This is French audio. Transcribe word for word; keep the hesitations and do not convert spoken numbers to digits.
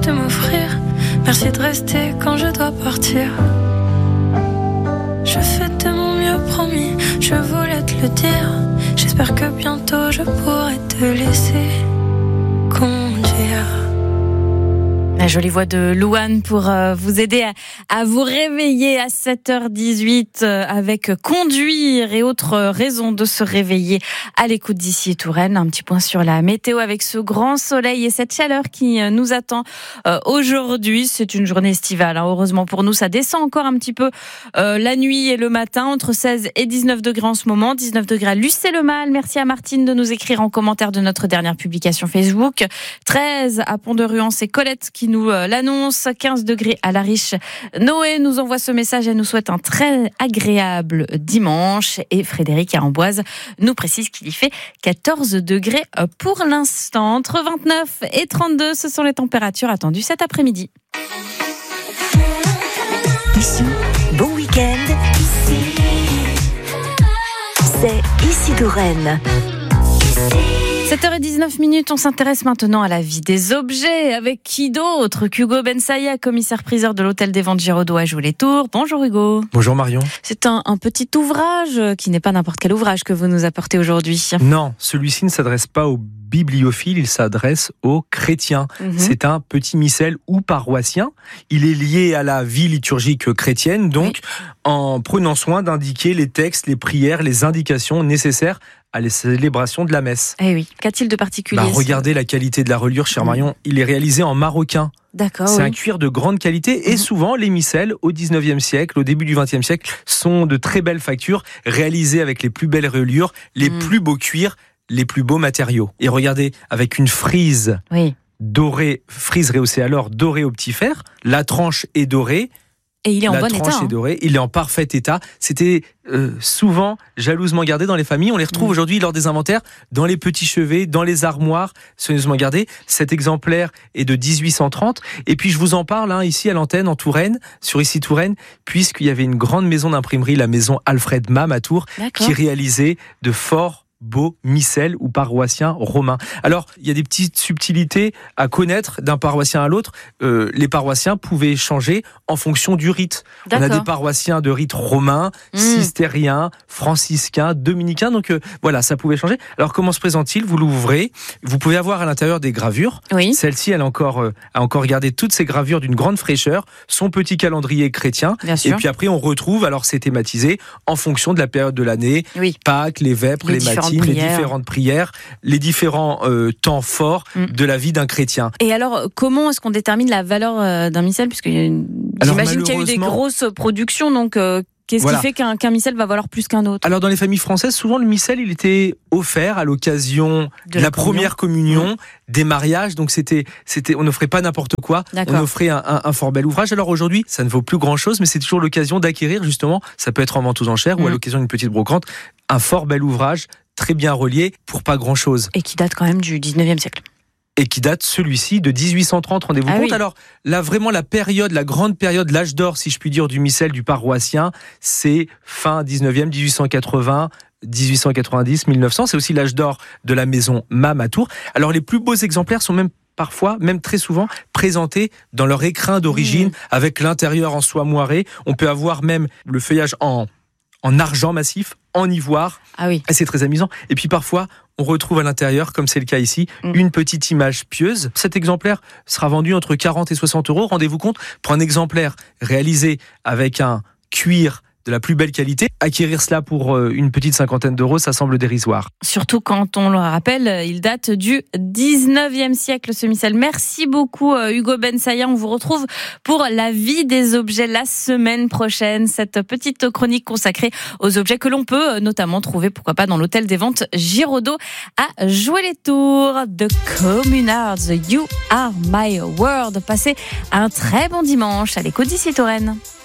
de m'offrir. Merci de rester quand je dois partir. Je fais de mon mieux, promis, je voulais te le dire. J'espère que bientôt je pourrai te laisser conduire. La jolie voix de Louane pour euh, vous aider à, à vous réveiller à sept heures dix-huit euh, avec conduire et autres raisons de se réveiller à l'écoute d'Ici et Touraine. Un petit point sur la météo avec ce grand soleil et cette chaleur qui euh, nous attend euh, aujourd'hui. C'est une journée estivale, hein. Heureusement pour nous, ça descend encore un petit peu euh, la nuit et le matin, entre seize et dix-neuf degrés en ce moment. dix-neuf degrés à Lucé-le-Mal. Merci à Martine de nous écrire en commentaire de notre dernière publication Facebook. treize à Pont-de-Ruan, c'est Colette qui nous l'annonce. quinze degrés à La Riche. Noé nous envoie ce message et nous souhaite un très agréable dimanche. Et Frédéric à Amboise nous précise qu'il y fait quatorze degrés pour l'instant. Entre vingt-neuf et trente-deux, ce sont les températures attendues cet après-midi. Ici, bon week-end. Ici, c'est Ici Touraine. sept heures dix-neuf minutes, on s'intéresse maintenant à la vie des objets. Avec qui d'autre qu'Hugo Bensaïa, commissaire-priseur de l'hôtel des ventes Giraudoux à Joules-les-Tours. Bonjour Hugo. Bonjour Marion. C'est un, un petit ouvrage qui n'est pas n'importe quel ouvrage que vous nous apportez aujourd'hui. Non, celui-ci ne s'adresse pas aux bibliophiles, il s'adresse aux chrétiens. Mmh. C'est un petit missel ou paroissien. Il est lié à la vie liturgique chrétienne, donc oui. en prenant soin d'indiquer les textes, les prières, les indications nécessaires à la célébration de la messe. Eh oui, qu'a-t-il de particulier? Bah, regardez la qualité de la reliure, cher Marion. Il est réalisé en maroquin. D'accord. C'est oui. un cuir de grande qualité et mmh. souvent les missels au dix-neuvième siècle, au début du vingtième siècle, sont de très belles factures réalisées avec les plus belles reliures, les mmh. plus beaux cuirs, les plus beaux matériaux. Et regardez, avec une frise oui. dorée, frise rehaussée alors dorée au petit fer, la tranche est dorée. Et il est en la bon état. La tranche est dorée, il est en parfait état. C'était euh, souvent jalousement gardé dans les familles. On les retrouve mmh. aujourd'hui lors des inventaires, dans les petits chevets, dans les armoires, soigneusement gardés. Cet exemplaire est de dix-huit cent trente. Et puis je vous en parle hein, ici à l'antenne, en Touraine, sur Ici Touraine, puisqu'il y avait une grande maison d'imprimerie, la maison Alfred Mam à Tours, D'accord. qui réalisait de forts beaux missels ou paroissiens romains. Alors, il y a des petites subtilités à connaître d'un paroissien à l'autre. Euh, les paroissiens pouvaient changer en fonction du rite. D'accord. On a des paroissiens de rite romain, mmh. cistériens, franciscains, dominicains. Donc euh, voilà, ça pouvait changer. Alors, comment se présente-t-il? Vous l'ouvrez. Vous pouvez avoir à l'intérieur des gravures. Oui. Celle-ci, elle a encore, euh, a encore gardé toutes ces gravures d'une grande fraîcheur. Son petit calendrier chrétien. Bien sûr. Et puis après, on retrouve, alors c'est thématisé en fonction de la période de l'année. Oui. Pâques, les vêpres, les, les matines. Prières. Les différentes prières, les différents euh, temps forts mm. de la vie d'un chrétien. Et alors, comment est-ce qu'on détermine la valeur euh, d'un missel? Puisque une... j'imagine qu'il y a eu des grosses productions, donc euh, qu'est-ce voilà. qui fait qu'un, qu'un missel va valoir plus qu'un autre? Alors, dans les familles françaises, souvent le missel, il était offert à l'occasion de, de la, la première communion, mmh. des mariages. Donc, c'était, c'était, on n'offrait pas n'importe quoi. D'accord. On offrait un, un, un fort bel ouvrage. Alors aujourd'hui, ça ne vaut plus grand-chose, mais c'est toujours l'occasion d'acquérir, justement, ça peut être en vente aux enchères mmh. ou à l'occasion d'une petite brocante, un fort bel ouvrage très bien relié pour pas grand-chose. Et qui date quand même du dix-neuvième siècle. Et qui date, celui-ci, de dix-huit cent trente, rendez-vous ah compte. Oui. Alors, là, vraiment, la période, la grande période, l'âge d'or, si je puis dire, du missel, du paroissien, c'est fin dix-neuvième, dix-huit cent quatre-vingts, dix-huit cent quatre-vingt-dix, mille neuf cents. C'est aussi l'âge d'or de la maison Mam à Tours. Alors, les plus beaux exemplaires sont même parfois, même très souvent, présentés dans leur écrin d'origine, mmh. avec l'intérieur en soie moirée. On peut avoir même le feuillage en, en argent massif, en ivoire. Ah oui. Et c'est très amusant. Et puis parfois, on retrouve à l'intérieur, comme c'est le cas ici, mmh. une petite image pieuse. Cet exemplaire sera vendu entre quarante et soixante euros. Rendez-vous compte, pour un exemplaire réalisé avec un cuir de la plus belle qualité, acquérir cela pour une petite cinquantaine d'euros, ça semble dérisoire. Surtout quand on le rappelle, il date du dix-neuvième siècle, ce missel. Merci beaucoup Hugo Bensaïa. On vous retrouve pour la vie des objets la semaine prochaine. Cette petite chronique consacrée aux objets que l'on peut notamment trouver, pourquoi pas, dans l'hôtel des ventes Giraudoux à Joules-les-Tours. The Communards, You Are My World. Passez un très bon dimanche à l'écoute d'Ici Touraine.